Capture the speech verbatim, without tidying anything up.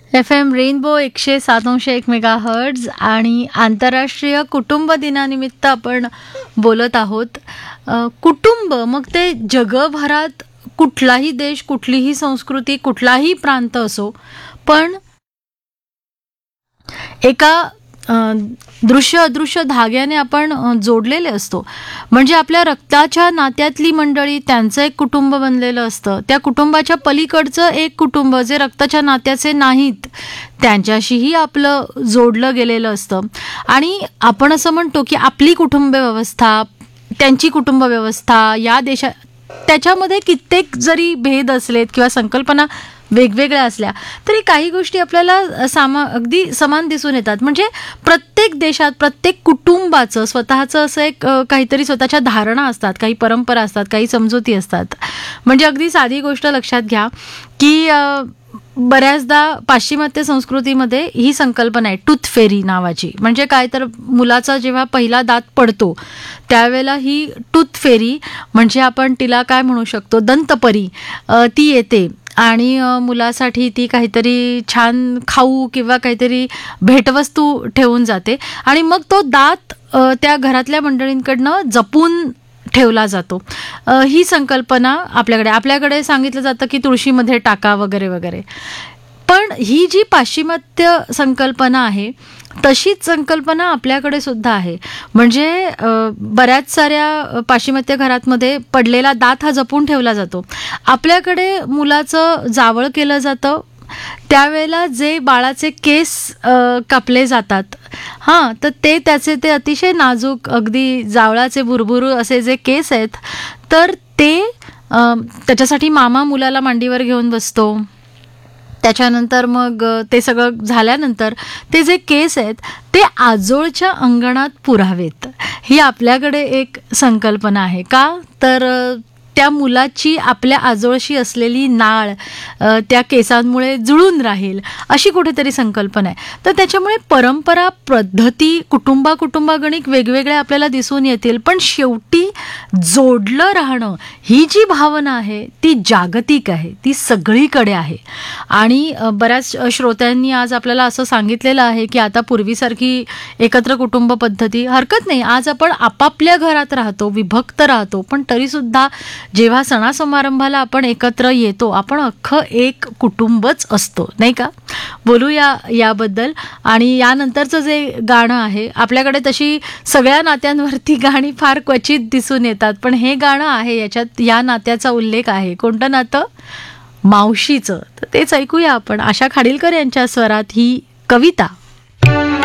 F M rainbow एकशे सात अंश एक मेगा हर्ट्ज आणि आंतरराष्ट्रीय कुटुंब दिनानिमित्त आपण बोलत आहोत. अ, कुटुंब मग ते जगभरात कुठलाही देश, कुठलीही संस्कृती, कुठलाही प्रांत असो, पण एका अ, दृश्य अदृश्य धाग्याने आपण अ, जोडलेले असतो. म्हणजे आपल्या रक्ताच्या नात्यातली मंडळी, त्यांचं एक कुटुंब बनलेलं असतं. त्या कुटुंबाच्या पलीकडचं एक कुटुंब जे रक्ताच्या नात्याचे नाहीत, त्यांच्याशीही आपलं जोडलं गेलेलं असतं. आणि आपण असं म्हणतो की आपली कुटुंब व्यवस्था, त्यांची कुटुंब व्यवस्था, या देशा त्याच्यामध्ये कित्येक जरी भेद असलेत किंवा संकल्पना वेगवेगळ्या असल्या तरी काही गोष्टी आपल्याला सामा अगदी समान दिसून येतात. म्हणजे प्रत्येक देशात, प्रत्येक कुटुंबाचं स्वतःचं असं एक अ, काहीतरी स्वतःच्या धारणा असतात, काही परंपरा असतात, काही समजुती असतात. म्हणजे अगदी साधी गोष्ट लक्षात घ्या की अ, बऱ्याचदा पाश्चिमात्य संस्कृतीमध्ये ही संकल्पना आहे टूथ फेरी नावाची. म्हणजे काय तर मुलाचा जेव्हा पहिला दात पडतो त्यावेळेला ही टूथ फेरी, म्हणजे आपण तिला काय म्हणू शकतो, दंतपरी, अ, ती येते आणि अ, मुलासाठी ती काहीतरी छान खाऊ किंवा काहीतरी भेटवस्तू ठेवून जाते आणि मग तो दात अ, त्या घरातल्या मंडळींकडनं जपून ठेवला जातो. अ, ही संकल्पना आपल्याकडे आपल्याकडे सांगितलं जातं की तुळशीमध्ये टाका वगैरे वगैरे. पण ही जी पाश्चिमात्य संकल्पना आहे तशीच संकल्पना आपल्याकडे सुद्धा आहे. म्हणजे अ, बऱ्याच साऱ्या पाश्चिमात्य घरांमध्ये पडलेला दात हा जपून ठेवला जातो. आपल्याकडे मुलाचं जावळ केलं जातं त्यावेळेला जे बाळाचे केस अ, कापले जातात, हां, तर ते त्याचे ते अतिशय नाजूक, अगदी जावळाचे भुरभुरू असे जे केस आहेत, तर ते अ, त्याच्यासाठी मामा मुलाला मांडीवर घेऊन बसतो. त्याच्यानंतर मग ते सगळं झाल्यानंतर ते जे केस आहेत ते आजोळच्या अंगणात पुरावेत. ही आपल्याकडे एक संकल्पना आहे. का तर त्या मुलाची आपल्या आजोळशी असलेली नाळ अ, त्या केसांमुळे जुळून राहील, अशी कुठेतरी संकल्पना आहे. तर त्याच्यामुळे परंपरा, पद्धती कुटुंबा कुटुंबागणिक वेगवेगळ्या आपल्याला दिसून येतील, पण शेवटी जोडलं राहणं ही जी भावना आहे ती जागतिक आहे, ती सगळीकडे आहे. आणि अ, बऱ्याच श्रोत्यांनी आज आपल्याला असं सांगितलेलं आहे की आता पूर्वीसारखी एकत्र कुटुंब पद्धती हरकत नाही, आज आपण आपापल्या घरात राहतो, विभक्त राहतो, पण तरीसुद्धा जेव्हा सणासमारंभाला आपण एकत्र येतो आपण अख्खं एक कुटुंबच असतो, नाही का? बोलूया याबद्दल. आणि यानंतरचं जे गाणं आहे, आपल्याकडे तशी सगळ्या नात्यांवरती गाणी फार क्वचित दिसून येतात, पण हे गाणं आहे याच्यात या नात्याचा उल्लेख आहे. कोणतं नातं? मावशीचं. तर तेच ऐकूया आपण. आशा खाडीलकर यांच्या स्वरात ही कविता.